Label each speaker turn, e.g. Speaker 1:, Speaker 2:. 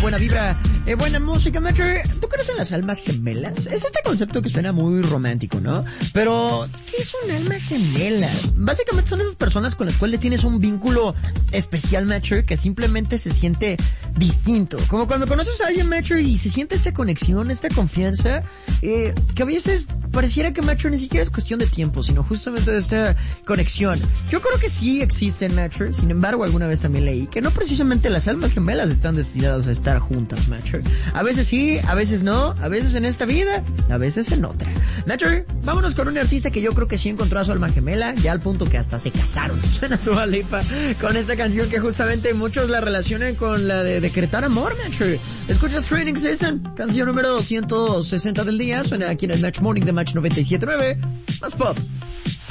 Speaker 1: buena vibra, buena música, Metro. ¿Tú crees en las almas gemelas? Es este concepto que suena muy romántico, ¿no? Pero, ¿qué es un alma gemela? Básicamente son esas personas con las cuales tienes un vínculo especial, Metro, que simplemente se siente distinto. Como cuando conoces a alguien, Metro, y se siente esta conexión, esta confianza, que a veces pareciera que, Metro, ni siquiera es cuestión de tiempo, sino justamente de esta conexión. Yo creo que sí existen, Metro. Sin embargo, alguna vez también leí que no precisamente las almas gemelas están destinadas a estar juntas, Metro. A veces sí, a veces no, a veces en esta vida, a veces en otra. Metro, vámonos con un artista que yo creo que sí encontró a su alma gemela, ya al punto que hasta se casaron. Suena Dua Lipa con esta canción que justamente muchos la relacionan con la de decretar amor, Metro. Escuchas Training Season, canción número 260 del día, suena aquí en el Match Morning de Match 97.9, más pop.